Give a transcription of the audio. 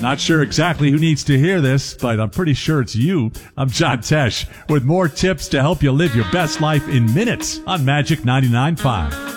Not sure exactly who needs to hear this, but I'm pretty sure it's you. I'm John Tesh with more tips to help you live your best life in minutes on Magic 99.5.